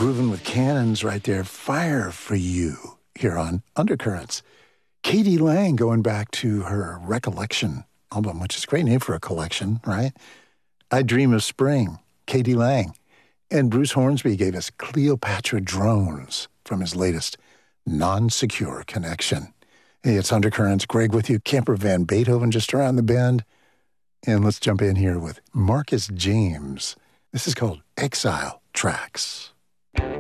grooving with Cannons right there. Fire for You here on Undercurrents. Katie Lang going back to her Recollection album, which is a great name for a collection, right? I Dream of Spring, Katie Lang. And Bruce Hornsby gave us Cleopatra Drones from his latest Non-Secure Connection. Hey, it's Undercurrents. Greg with you. Camper Van Beethoven just around the bend. And let's jump in here with Marcus James. This is called Exile Tracks.